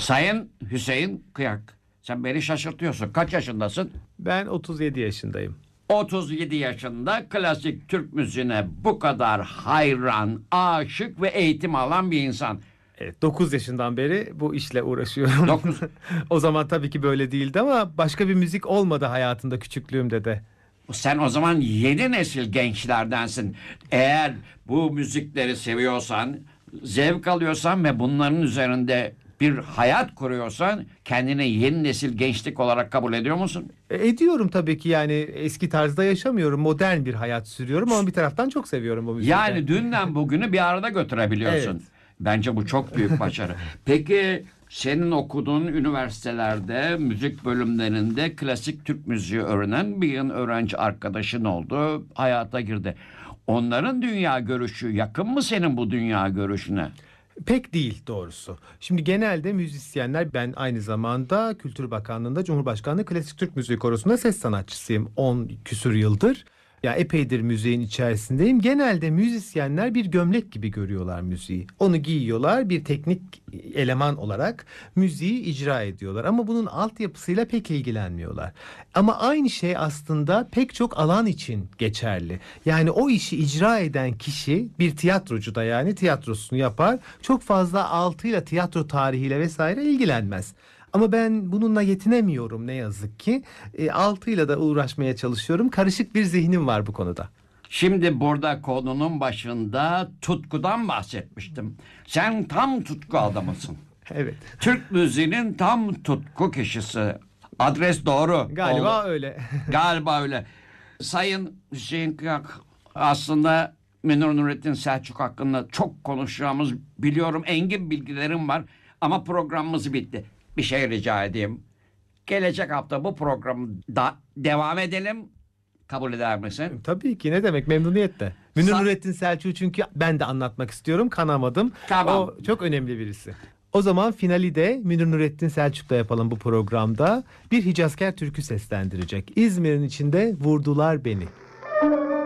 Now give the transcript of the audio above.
Sayın Hüseyin Kıyak, sen beni şaşırtıyorsun. Kaç yaşındasın? Ben 37 yaşındayım. 37 yaşında klasik Türk müziğine bu kadar hayran, aşık ve eğitim alan bir insan. Evet, 9 yaşından beri bu işle uğraşıyorum. 9. O zaman tabii ki böyle değildi ama başka bir müzik olmadı hayatımda küçüklüğümde de. Sen o zaman yeni nesil gençlerdensin. Eğer bu müzikleri seviyorsan, zevk alıyorsan ve bunların üzerinde bir hayat kuruyorsan kendini yeni nesil gençlik olarak kabul ediyor musun? Ediyorum tabii ki, yani eski tarzda yaşamıyorum. Modern bir hayat sürüyorum ama bir taraftan çok seviyorum bu müziği. Yani dünden bugünü bir arada götürebiliyorsun. Evet. Bence bu çok büyük başarı. Peki senin okuduğun üniversitelerde müzik bölümlerinde klasik Türk müziği öğrenen bir öğrenci arkadaşın oldu, hayata girdi. Onların dünya görüşü yakın mı senin bu dünya görüşüne? Pek değil doğrusu. Şimdi genelde müzisyenler, ben aynı zamanda Kültür Bakanlığı'nda Cumhurbaşkanlığı Klasik Türk Müziği Korosu'nda ses sanatçısıyım 10 küsur yıldır. Ya epeydir müziğin içerisindeyim. Genelde müzisyenler bir gömlek gibi görüyorlar müziği. Onu giyiyorlar, bir teknik eleman olarak müziği icra ediyorlar. Ama bunun altyapısıyla pek ilgilenmiyorlar. Ama aynı şey aslında pek çok alan için geçerli. Yani o işi icra eden kişi bir tiyatrocu da, yani tiyatrosunu yapar. Çok fazla altıyla, tiyatro tarihiyle vesaire ilgilenmez. Ama ben bununla yetinemiyorum ne yazık ki. Altıyla da uğraşmaya çalışıyorum. Karışık bir zihnim var bu konuda. Şimdi burada konunun başında tutkudan bahsetmiştim. Sen tam tutku adamısın. Evet. Türk müziğinin tam tutku kişisi. Adres doğru. Galiba Oldu. öyle. Galiba öyle. Sayın Hüseyin Kıyak, aslında Münir Nurettin Selçuk hakkında çok konuşacağımız, biliyorum, engin bilgilerim var. Ama programımız bitti. Bir şey rica edeyim. Gelecek hafta bu programı da devam edelim. Kabul eder misin? Tabii ki, ne demek, memnuniyetle. Münir Nurettin Selçuk'u çünkü ben de anlatmak istiyorum. Kanamadım. Tamam. O çok önemli birisi. O zaman finali de Münir Nurettin Selçuk'la yapalım bu programda. Bir Hicazkar türkü seslendirecek. İzmir'in içinde vurdular beni.